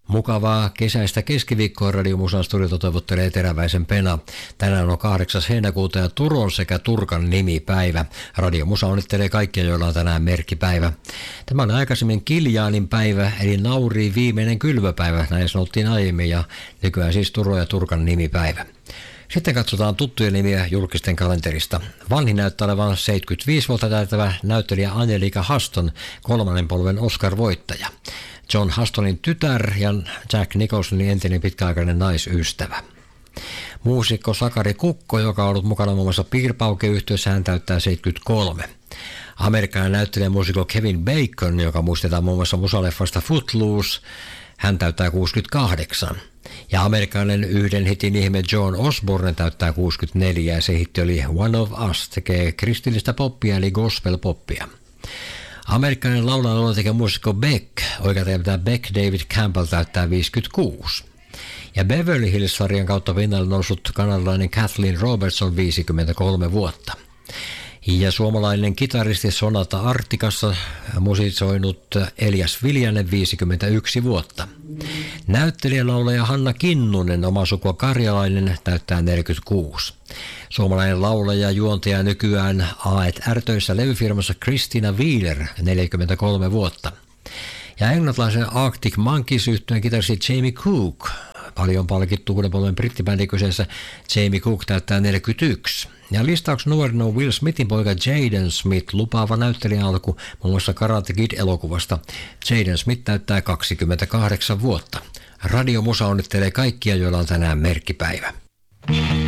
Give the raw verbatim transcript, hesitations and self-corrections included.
Mukavaa kesäistä keskiviikkoa Radio Musan studiota toivottelee Teräväisen Pena. Tänään on kahdeksas heinäkuuta ja Turon sekä Turkan nimipäivä. Radio Musa onnittelee kaikkia, joilla on tänään merkkipäivä. Tämä on aikaisemmin Kiljaanin päivä, eli Nauriin viimeinen kylvöpäivä, näin sanottiin aiemmin, ja nykyään siis Turon ja Turkan nimipäivä. Sitten katsotaan tuttuja nimiä julkisten kalenterista. Vanhin näyttää olevan seitsemänkymmentäviisi vuotta täyttävä näyttelijä Angelika Huston, kolmannen polven Oscar-voittaja. John Hustonin tytär ja Jack Nicholsonin entinen pitkäaikainen naisystävä. Muusikko Sakari Kukko, joka on ollut mukana muun muassa Piirpauke-yhtiössä, hän täyttää seitsemänkymmentäkolme. Amerikkalainen näyttelijä muusikko Kevin Bacon, joka muistetaan muun muassa musaleffasta Footloose, hän täyttää kuusikymmentäkahdeksan. Ja amerikkalainen yhden hitin ihme John Osborne täyttää kuusikymmentäneljä ja se hitti oli One of Us, tekee kristillistä poppia eli gospel-poppia. Amerikkalainen laulaja tekee muusikko Beck, oikeastaan Beck David Campbell täyttää viisikymmentäkuusi. Ja Beverly Hills-sarjan kautta pinnalle noussut kanadalainen Kathleen Robertson viisikymmentäkolme vuotta. Ja suomalainen kitaristi Sonata Artikassa musisoinut Elias Viljanen viisikymmentäyksi vuotta. Näyttelijä laulaja Hanna Kinnunen, oma sukua karjalainen, täyttää neljäkymmentäkuusi. Suomalainen laulaja, juontaja nykyään A et R-töissä levyfirmassa Christina Wheeler, neljäkymmentäkolme vuotta. Ja englantilaisen Arctic Monkeys-yhtyeen kitaristi Jamie Cook, paljon palkittu kuuden polven brittibändi kyseessä, Jamie Cook täyttää neljäkymmentäyksi. Ja listauksen nuorena on Will Smithin poika Jaden Smith, lupaava näyttelijän alku muun muassa Karate Kid-elokuvasta. Jaden Smith täyttää kaksikymmentäkahdeksan vuotta. Radio Musa onnittelee kaikkia, joilla on tänään merkkipäivä.